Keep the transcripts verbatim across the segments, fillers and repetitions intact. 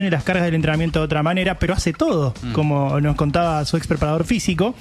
las cargas del entrenamiento de otra manera, pero hace todo, mm. como nos contaba su ex preparador físico.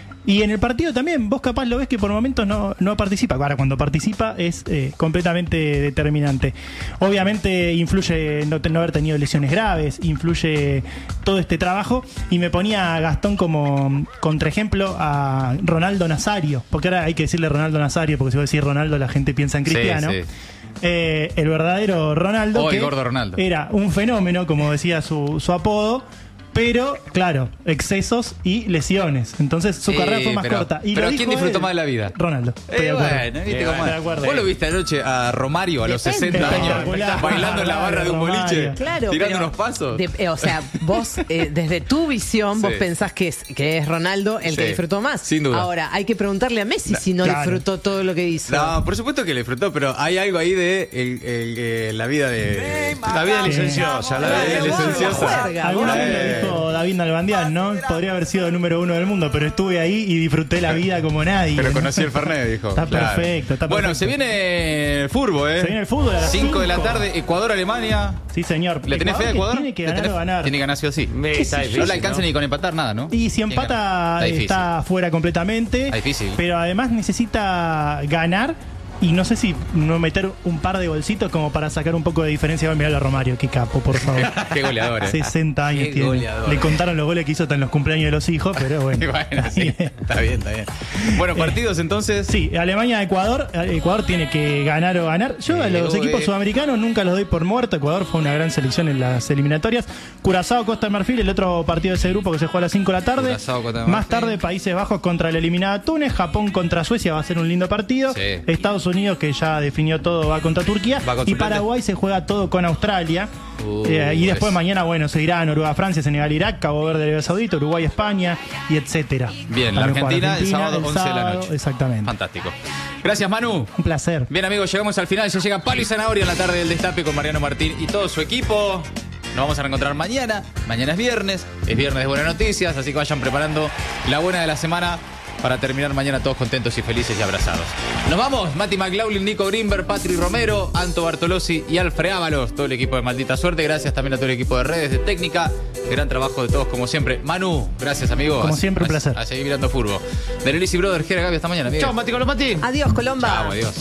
Y en el partido también, vos capaz lo ves que por momentos no, no participa. Ahora, cuando participa es eh, completamente determinante. Obviamente influye no, no haber tenido lesiones graves, influye todo este trabajo. Y me ponía a Gastón como contraejemplo a Ronaldo Nazario, porque ahora hay que decirle Ronaldo Nazario, porque si vos decís Ronaldo la gente piensa en Cristiano. Sí, sí. Eh, el verdadero Ronaldo, oh, que el gordo Ronaldo. Era un fenómeno, como decía su, su apodo. Pero, claro, excesos y lesiones. Entonces su sí, carrera fue más pero, corta. Y pero lo ¿quién disfrutó él, más de la vida? Ronaldo. Eh, bueno, ¿viste cómo de acuerdo. ¿Vos lo viste anoche a Romario a los Depende. sesenta años bailando en la barra de un boliche? Claro, tirando pero, unos pasos. De, eh, o sea, vos, eh, desde tu visión, sí. vos pensás que es, que es Ronaldo el sí. que disfrutó más. Sin duda. Ahora, hay que preguntarle a Messi no, si no claro. disfrutó todo lo que hizo. No, por supuesto que le disfrutó, pero hay algo ahí de el, el, el, la vida de... La vida licenciosa. La vida licenciosa. Alguna vez lo dijo David Nalbandián, ¿no? Podría haber sido el número uno del mundo, pero estuve ahí y disfruté la vida como nadie. Pero conocí el Fernet, dijo. Está claro. perfecto, está perfecto. Bueno, se viene el fútbol, ¿eh? Se viene el fútbol a las cinco de la tarde, Ecuador-Alemania. Sí, señor. ¿Le tenés fe a Ecuador? Tiene que ganar o ganar. Tiene que ganar sí o sí. Está difícil, no le alcanza ¿no? ni con empatar nada, ¿no? Y si empata está, está fuera completamente. Está difícil. Pero además necesita ganar. Y no sé si no meter un par de golcitos como para sacar un poco de diferencia. Va a mirar a Romario, qué capo, por favor. Qué goleador, eh. sesenta años qué tiene. Goleador. Le contaron los goles que hizo hasta en los cumpleaños de los hijos, pero bueno. bueno sí, está bien, está bien. Bueno, partidos entonces. Sí, Alemania-Ecuador. Ecuador tiene que ganar o ganar. Yo sí, a los equipos eh. sudamericanos nunca los doy por muerto. Ecuador fue una gran selección en las eliminatorias. Curazao, Costa de Marfil, el otro partido de ese grupo que se juega a las cinco de la tarde. Curazao, Costa de Marfil. Más tarde, Países Bajos contra la eliminada Túnez. Japón contra Suecia, va a ser un lindo partido. Sí. Estados Unidos, que ya definió todo, va contra Turquía. Va contra y Paraguay se juega todo con Australia. Uh, eh, y después es. mañana, bueno, se irá Noruega, Francia, Senegal, Irak, Cabo Verde, Arabia Saudita, Uruguay, España y etcétera. Bien, la Argentina, Argentina el sábado el once sábado, de la noche. Exactamente. Fantástico. Gracias, Manu. Un placer. Bien, amigos, llegamos al final. Ya llega Palo y Zanahoria en la tarde del Destape con Mariano Martín y todo su equipo. Nos vamos a reencontrar mañana. Mañana es viernes. Es viernes de buenas noticias, así que vayan preparando la buena de la semana para terminar mañana todos contentos y felices y abrazados. Nos vamos, Mati McLaughlin, Nico Greenberg, Patri Romero, Anto Bartolozzi y Alfred Ábalos, todo el equipo de Maldita Suerte. Gracias también a todo el equipo de redes, de técnica. Gran trabajo de todos, como siempre. Manu, gracias, amigo. Como a, siempre, un a, placer. A seguir mirando furbo. De Lelisi Brother, Jera Gaby, hasta mañana, amigo. Chao, Mati, con los Mati. Adiós, Colomba. Chao, adiós.